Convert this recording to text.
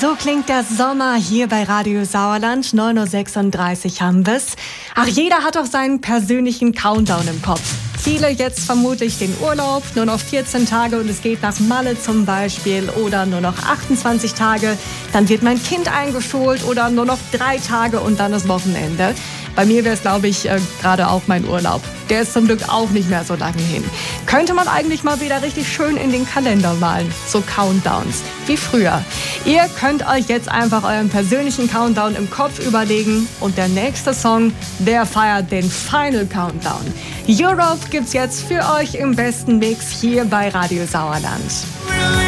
So klingt der Sommer hier bei Radio Sauerland. 9:36 Uhr haben wir's. Ach, jeder hat doch seinen persönlichen Countdown im Kopf. Viele jetzt vermutlich den Urlaub, nur noch 14 Tage und es geht nach Malle zum Beispiel, oder nur noch 28 Tage, dann wird mein Kind eingeschult, oder nur noch 3 Tage und dann ist Wochenende. Bei mir wäre es, glaube ich, gerade auch mein Urlaub. Der ist zum Glück auch nicht mehr so lange hin. Könnte man eigentlich mal wieder richtig schön in den Kalender malen. So Countdowns wie früher. Ihr könnt euch jetzt einfach euren persönlichen Countdown im Kopf überlegen. Und der nächste Song, der feiert den Final Countdown. Europe gibt's jetzt für euch im besten Mix hier bei Radio Sauerland.